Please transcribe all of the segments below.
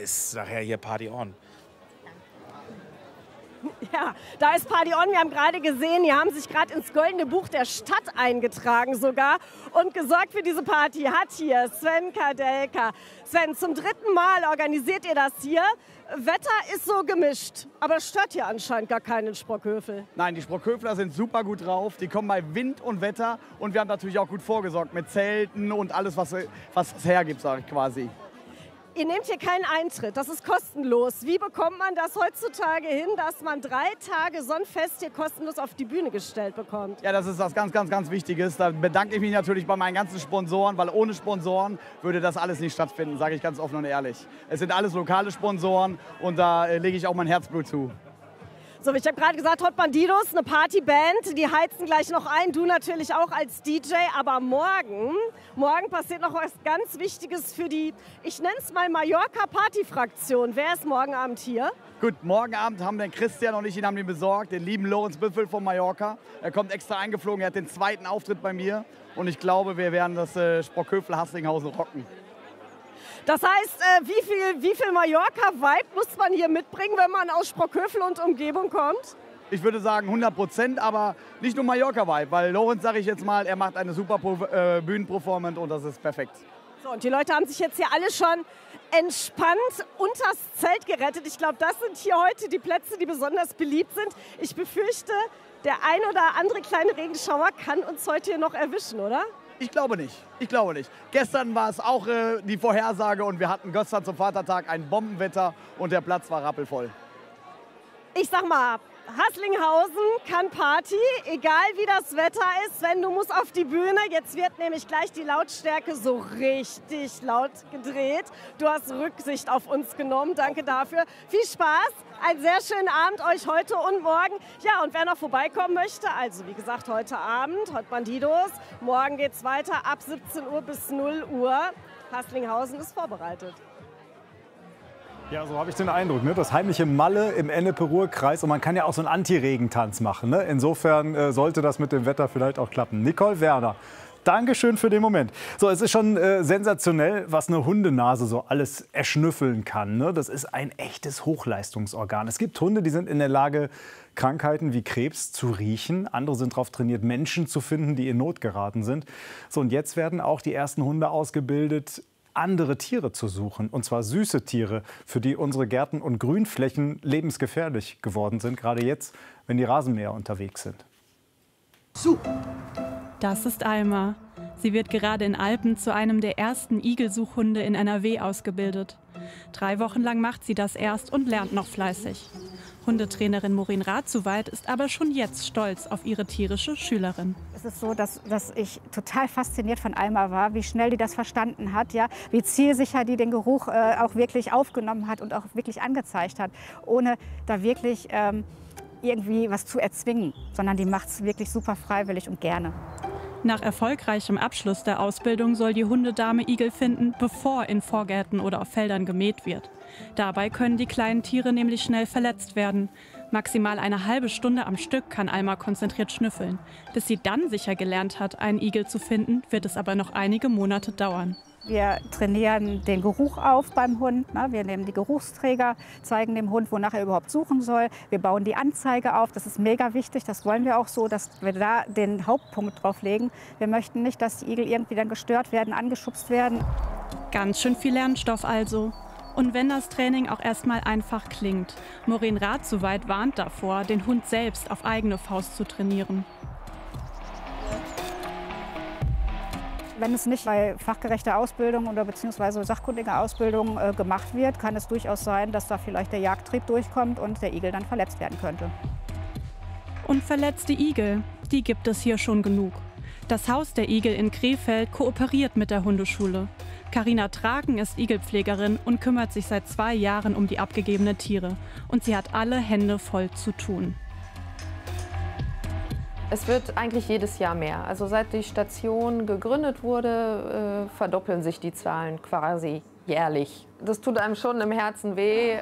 ist nachher hier Party on. Ja, da ist Party on. Wir haben gerade gesehen, die haben sich gerade ins Goldene Buch der Stadt eingetragen sogar. Und gesorgt für diese Party hat hier Sven Kadelka. Sven, zum 3. Mal organisiert ihr das hier. Wetter ist so gemischt, aber es stört hier anscheinend gar keinen in Sprockhövel. Nein, die Sprockhöfler sind super gut drauf. Die kommen bei Wind und Wetter. Und wir haben natürlich auch gut vorgesorgt mit Zelten und alles, was es hergibt, sage ich quasi. Ihr nehmt hier keinen Eintritt, das ist kostenlos. Wie bekommt man das heutzutage hin, dass man 3 Tage so ein Fest hier kostenlos auf die Bühne gestellt bekommt? Ja, das ist was ganz, ganz, ganz Wichtiges. Da bedanke ich mich natürlich bei meinen ganzen Sponsoren, weil ohne Sponsoren würde das alles nicht stattfinden, sage ich ganz offen und ehrlich. Es sind alles lokale Sponsoren und da lege ich auch mein Herzblut zu. So, ich habe gerade gesagt, Hot Bandidos, eine Partyband, die heizen gleich noch ein, du natürlich auch als DJ, aber morgen passiert noch was ganz Wichtiges für die, ich nenne es mal Mallorca-Party-Fraktion. Wer ist morgen Abend hier? Gut, morgen Abend haben den Christian und ich ihn besorgt, den lieben Lorenz Büffel von Mallorca. Er kommt extra eingeflogen, er hat den 2. Auftritt bei mir und ich glaube, wir werden das Sprockhövel-Haslinghausen rocken. Das heißt, wie viel Mallorca-Vibe muss man hier mitbringen, wenn man aus Sprockhövel und Umgebung kommt? Ich würde sagen 100%, aber nicht nur Mallorca-Vibe, weil Lorenz, sage ich jetzt mal, er macht eine super Bühnenperformance und das ist perfekt. So, und die Leute haben sich jetzt hier alle schon entspannt unters Zelt gerettet. Ich glaube, das sind hier heute die Plätze, die besonders beliebt sind. Ich befürchte, der ein oder andere kleine Regenschauer kann uns heute hier noch erwischen, oder? Ich glaube nicht. Gestern war es auch die Vorhersage und wir hatten gestern zum Vatertag ein Bombenwetter und der Platz war rappelvoll. Ich sag mal, Haslinghausen kann Party, egal wie das Wetter ist. Wenn du musst auf die Bühne, jetzt wird nämlich gleich die Lautstärke so richtig laut gedreht. Du hast Rücksicht auf uns genommen, danke dafür. Viel Spaß, einen sehr schönen Abend euch heute und morgen. Ja, und wer noch vorbeikommen möchte, also wie gesagt, heute Abend, Hot Bandidos. Morgen geht's weiter ab 17 Uhr bis 0 Uhr. Haslinghausen ist vorbereitet. Ja, so habe ich den Eindruck. Ne? Das heimliche Malle im Ennepe-Ruhr-Kreis. Und man kann ja auch so einen Anti-Regentanz machen. Ne? Insofern sollte das mit dem Wetter vielleicht auch klappen. Nicole Werner, Dankeschön für den Moment. So, es ist schon sensationell, was eine Hundenase so alles erschnüffeln kann. Ne? Das ist ein echtes Hochleistungsorgan. Es gibt Hunde, die sind in der Lage, Krankheiten wie Krebs zu riechen. Andere sind darauf trainiert, Menschen zu finden, die in Not geraten sind. So, und jetzt werden auch die ersten Hunde ausgebildet, andere Tiere zu suchen, und zwar süße Tiere, für die unsere Gärten und Grünflächen lebensgefährlich geworden sind, gerade jetzt, wenn die Rasenmäher unterwegs sind. Das ist Alma. Sie wird gerade in Alpen zu einem der ersten Igelsuchhunde in NRW ausgebildet. 3 Wochen lang macht sie das erst und lernt noch fleißig. Hundetrainerin Maureen Ratzuweit ist aber schon jetzt stolz auf ihre tierische Schülerin. Es ist so, dass ich total fasziniert von Alma war, wie schnell die das verstanden hat, ja? Wie zielsicher die den Geruch auch wirklich aufgenommen hat und auch wirklich angezeigt hat, ohne da wirklich irgendwie was zu erzwingen, sondern die macht es wirklich super freiwillig und gerne. Nach erfolgreichem Abschluss der Ausbildung soll die Hundedame Igel finden, bevor in Vorgärten oder auf Feldern gemäht wird. Dabei können die kleinen Tiere nämlich schnell verletzt werden. Maximal eine halbe Stunde am Stück kann Alma konzentriert schnüffeln. Bis sie dann sicher gelernt hat, einen Igel zu finden, wird es aber noch einige Monate dauern. Wir trainieren den Geruch auf beim Hund. Wir nehmen die Geruchsträger, zeigen dem Hund, wonach er überhaupt suchen soll. Wir bauen die Anzeige auf. Das ist mega wichtig. Das wollen wir auch so, dass wir da den Hauptpunkt drauf legen. Wir möchten nicht, dass die Igel irgendwie dann gestört werden, angeschubst werden. Ganz schön viel Lernstoff also. Und wenn das Training auch erstmal einfach klingt, Maureen Ratzuweit warnt davor, den Hund selbst auf eigene Faust zu trainieren. Wenn es nicht bei fachgerechter Ausbildung oder beziehungsweise sachkundiger Ausbildung gemacht wird, kann es durchaus sein, dass da vielleicht der Jagdtrieb durchkommt und der Igel dann verletzt werden könnte. Und verletzte Igel, die gibt es hier schon genug. Das Haus der Igel in Krefeld kooperiert mit der Hundeschule. Carina Traken ist Igelpflegerin und kümmert sich seit 2 Jahren um die abgegebenen Tiere. Und sie hat alle Hände voll zu tun. Es wird eigentlich jedes Jahr mehr. Also seit die Station gegründet wurde, verdoppeln sich die Zahlen quasi jährlich. Das tut einem schon im Herzen weh.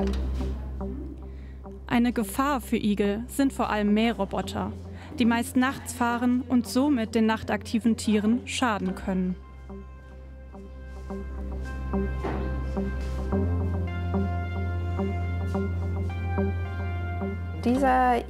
Eine Gefahr für Igel sind vor allem Mähroboter, die meist nachts fahren und somit den nachtaktiven Tieren schaden können. Dieser